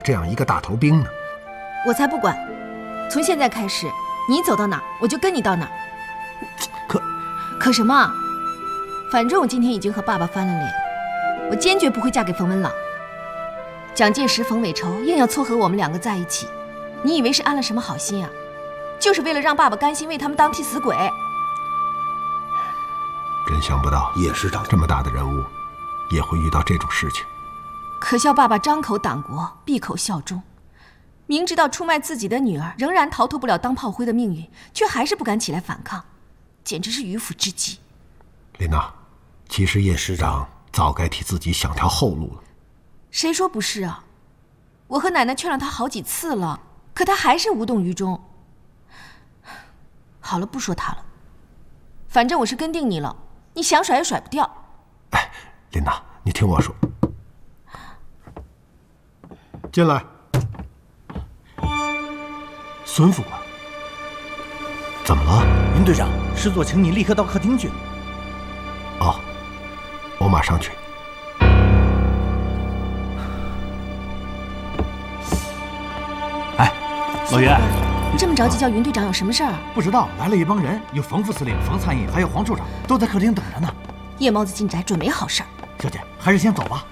这样一个大头兵呢？ 我才不管！从现在开始，你走到哪儿，我就跟你到哪儿。可什么？反正我今天已经和爸爸翻了脸，我坚决不会嫁给冯文朗。蒋介石、冯伟筹硬要撮合我们两个在一起，你以为是安了什么好心啊？就是为了让爸爸甘心为他们当替死鬼。 真想不到叶师长这么大的人物，也会遇到这种事情。 可笑爸爸张口党国，闭口效忠，明知道出卖自己的女儿仍然逃脱不了当炮灰的命运，却还是不敢起来反抗，简直是迂腐至极。 琳娜，其实叶师长早该替自己想条后路了。 谁说不是啊？我和奶奶劝了他好几次了，可他还是无动于衷。好了，不说他了，反正我是跟定你了，你想甩也甩不掉。 哎，琳娜，你听我说。进来。 孙副官， 怎么了？ 云队长，师座请你立刻到客厅去。 哦，我马上去。 哎，老袁， 这么着急叫云队长有什么事儿？ 不知道，来了一帮人，有冯副司令、冯参议，还有黄处长，都在客厅等着呢。 夜猫子进宅准没好事儿。 小姐，还是先走吧。